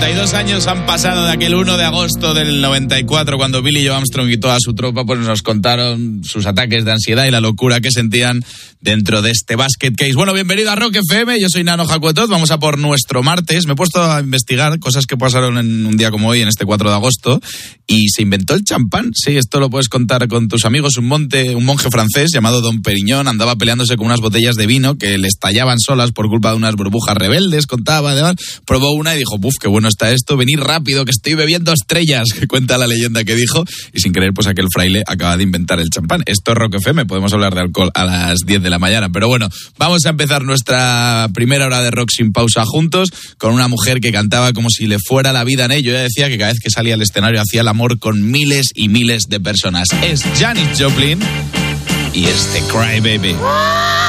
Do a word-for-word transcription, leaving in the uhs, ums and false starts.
cincuenta y dos años han pasado de aquel uno de agosto del noventa y cuatro, cuando Billy Joe Armstrong y toda su tropa pues nos contaron sus ataques de ansiedad y la locura que sentían dentro de este basket case. Bueno, bienvenido a Rock F M, yo soy Nano Jacuetot, vamos a por nuestro martes. Me he puesto a investigar cosas que pasaron en un día como hoy, en este cuatro de agosto, y se inventó el champán. Sí, esto lo puedes contar con tus amigos. Un, monte, un monje francés llamado Don Periñón andaba peleándose con unas botellas de vino que le estallaban solas por culpa de unas burbujas rebeldes, contaba, además, probó una y dijo, buf, qué bueno está esto, venid rápido que estoy bebiendo estrellas, que cuenta la leyenda que dijo, y sin querer pues aquel fraile acaba de inventar el champán. Esto es Rock F M, podemos hablar de alcohol a las diez de la mañana, pero bueno, vamos a empezar nuestra primera hora de rock sin pausa juntos, con una mujer que cantaba como si le fuera la vida en ello. Ella decía que cada vez que salía al escenario hacía el amor con miles y miles de personas. Es Janis Joplin y este Cry Baby.